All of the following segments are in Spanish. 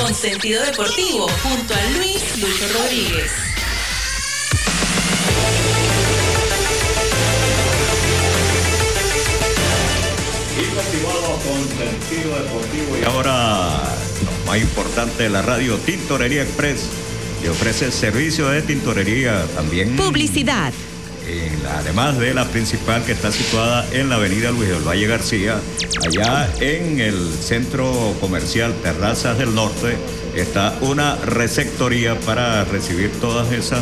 Con Sentido Deportivo, junto a Lucho Rodríguez. Y continuamos con Sentido Deportivo. Y ahora, lo más importante de la radio, Tintorería Express, que ofrece servicio de tintorería también. Publicidad. Además de la principal, que está situada en la avenida Luis del Valle García, allá en el centro comercial Terrazas del Norte, está una receptoría para recibir todas esas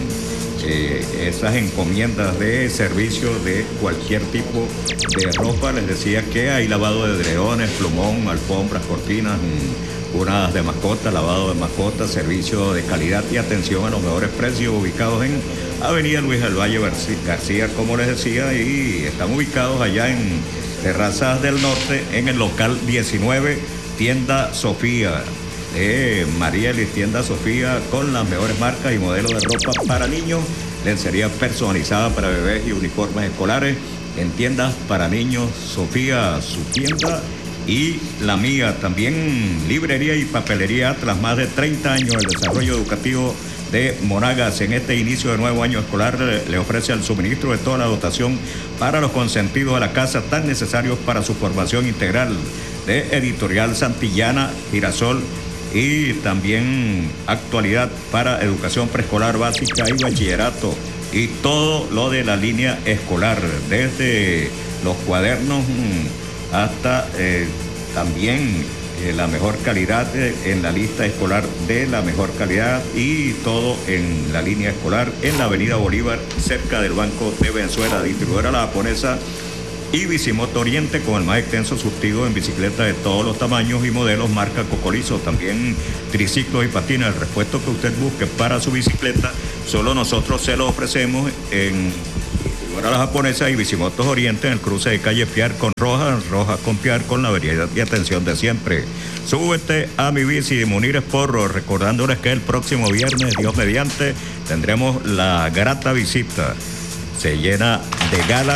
encomiendas de servicio de cualquier tipo de ropa. Les decía que hay lavado de edredones, plumón, alfombras, cortinas, curas de mascotas, lavado de mascotas, servicio de calidad y atención a los mejores precios, ubicados en avenida Luis del Valle García, como les decía, y están ubicados allá en Terrazas del Norte, en el local 19, Tienda Sofía. Marielis, Tienda Sofía, con las mejores marcas y modelos de ropa para niños, lencería personalizada para bebés y uniformes escolares. En tiendas para niños, Sofía, su tienda, y la mía, también librería y papelería tras más de 30 años. El desarrollo educativo de Monagas en este inicio de nuevo año escolar le ofrece el suministro de toda la dotación para los consentidos de la casa tan necesarios para su formación integral, de Editorial Santillana, Girasol, y también actualidad para educación preescolar básica y bachillerato, y todo lo de la línea escolar, desde los cuadernos hasta también la mejor calidad en la lista escolar de la mejor calidad, y todo en la línea escolar en la avenida Bolívar, cerca del Banco de Venezuela. Distribuidora La Japonesa y Bicimoto Oriente, con el más extenso surtido en bicicletas de todos los tamaños y modelos, marca Cocolizo, también triciclos y patines. El repuesto que usted busque para su bicicleta, solo nosotros se lo ofrecemos en La Japonesa y Bicimotos Oriente, en el cruce de calle Piar con Rojas con Piar, con la variedad y atención de siempre. Súbete a mi bici de Munir Sport, recordándoles que el próximo viernes, Dios mediante, tendremos la grata visita. Se llena de gala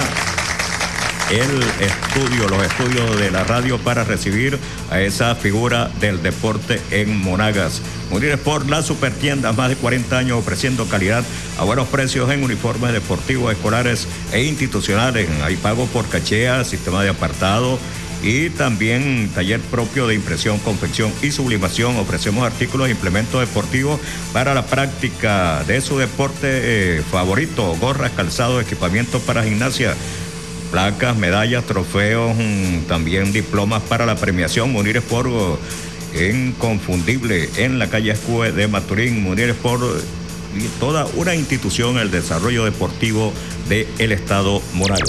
los estudios de la radio para recibir a esa figura del deporte en Monagas. Munir Sport, la supertienda, más de 40 años ofreciendo calidad a buenos precios en uniformes deportivos, escolares e institucionales. Hay pago por cachea, sistema de apartado y también taller propio de impresión, confección y sublimación. Ofrecemos artículos e implementos deportivos para la práctica de su deporte favorito: gorras, calzado, equipamiento para gimnasia, placas, medallas, trofeos, también diplomas para la premiación. Munir Sport, inconfundible, en la calle Escue de Maturín. Munir Sport, y toda una institución en el desarrollo deportivo del estado Monagas.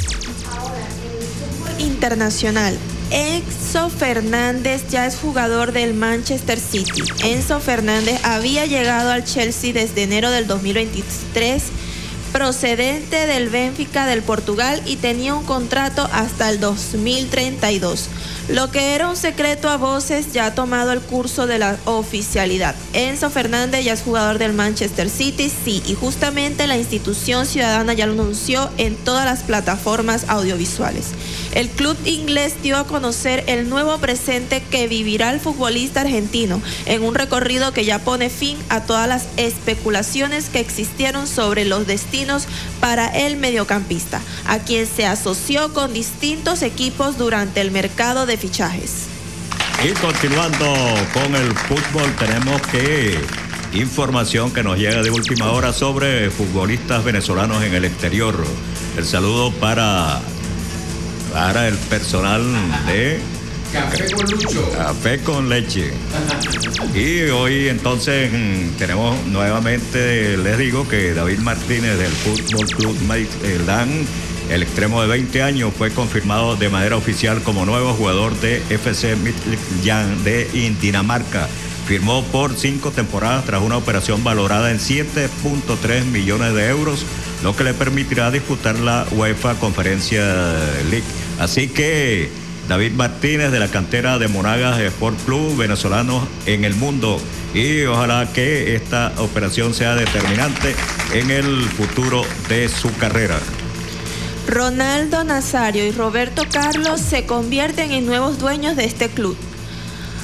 Internacional. Enzo Fernández ya es jugador del Manchester City. Enzo Fernández había llegado al Chelsea desde enero del 2023, procedente del Benfica del Portugal, y tenía un contrato hasta el 2032. Lo que era un secreto a voces ya ha tomado el curso de la oficialidad. Enzo Fernández ya es jugador del Manchester City, sí, y justamente la institución ciudadana ya lo anunció en todas las plataformas audiovisuales. El club inglés dio a conocer el nuevo presente que vivirá el futbolista argentino, en un recorrido que ya pone fin a todas las especulaciones que existieron sobre los destinos para el mediocampista, a quien se asoció con distintos equipos durante el mercado de fichajes. Y continuando con el fútbol, tenemos información que nos llega de última hora sobre futbolistas venezolanos en el exterior. El saludo para el personal de Café con Lucho. Café con leche. Y hoy entonces tenemos nuevamente, les digo que David Martínez del Fútbol Club Maitland, el extremo de 20 años, fue confirmado de manera oficial como nuevo jugador de FC Midtjylland de Dinamarca. Firmó por 5 temporadas tras una operación valorada en 7.3 millones de euros, lo que le permitirá disputar la UEFA Conferencia League. Así que David Martínez, de la cantera de Monagas Sport Club, venezolanos en el mundo, y ojalá que esta operación sea determinante en el futuro de su carrera. Ronaldo Nazario y Roberto Carlos se convierten en nuevos dueños de este club.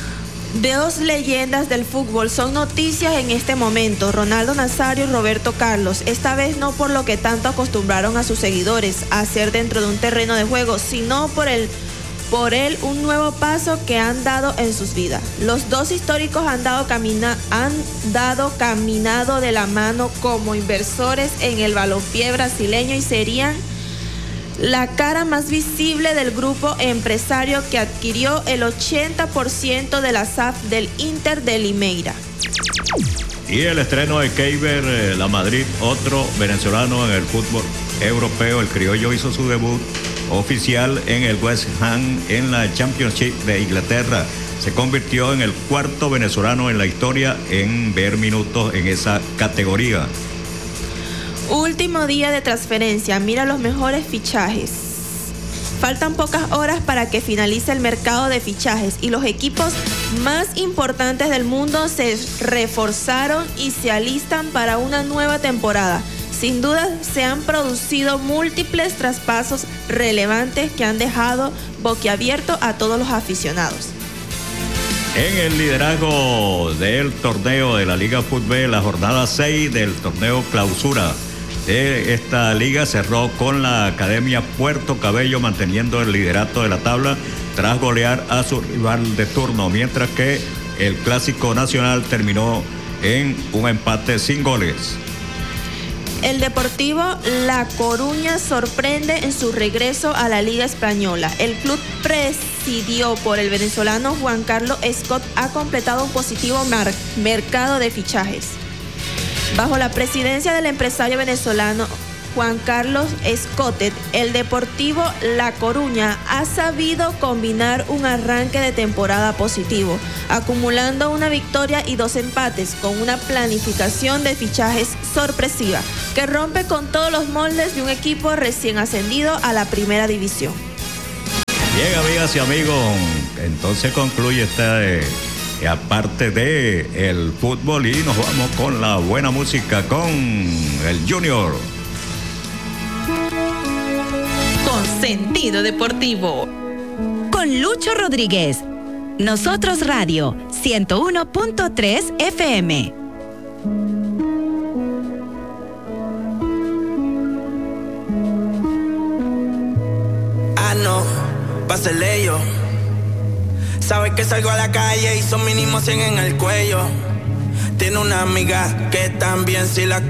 Dos leyendas del fútbol son noticias en este momento, Ronaldo Nazario y Roberto Carlos, esta vez no por lo que tanto acostumbraron a sus seguidores a hacer dentro de un terreno de juego, sino por un nuevo paso que han dado en sus vidas. Los dos históricos han caminado de la mano como inversores en el balompié brasileño y serían la cara más visible del grupo empresario que adquirió el 80% de la SAF del Inter de Limeira. Y el estreno de Keiber Lamadrid, otro venezolano en el fútbol europeo, el criollo hizo su debut oficial en el West Ham en la Championship de Inglaterra. Se convirtió en el cuarto venezolano en la historia en ver minutos en esa categoría. Último día de transferencia, mira los mejores fichajes. Faltan pocas horas para que finalice el mercado de fichajes y los equipos más importantes del mundo se reforzaron y se alistan para una nueva temporada. Sin duda se han producido múltiples traspasos relevantes que han dejado boquiabierto a todos los aficionados. En el liderazgo del torneo de la Liga Fútbol, la jornada 6 del torneo Clausura. Esta liga cerró con la Academia Puerto Cabello manteniendo el liderato de la tabla tras golear a su rival de turno, mientras que el Clásico Nacional terminó en un empate sin goles. El Deportivo La Coruña sorprende en su regreso a la Liga Española. El club presidido por el venezolano Juan Carlos Scott ha completado un positivo mercado de fichajes. Bajo la presidencia del empresario venezolano Juan Carlos Escotet, el Deportivo La Coruña ha sabido combinar un arranque de temporada positivo, acumulando una victoria y 2 empates, con una planificación de fichajes sorpresiva, que rompe con todos los moldes de un equipo recién ascendido a la primera división. Bien, amigas y amigos, entonces concluye esta aparte de el fútbol y nos vamos con la buena música con el Junior. Con sentido deportivo. Con Lucho Rodríguez. Nosotros Radio 101.3 FM. Ah, no, pásele yo. Sabe que salgo a la calle y son mínimo 100 en el cuello. Tiene una amiga que también si la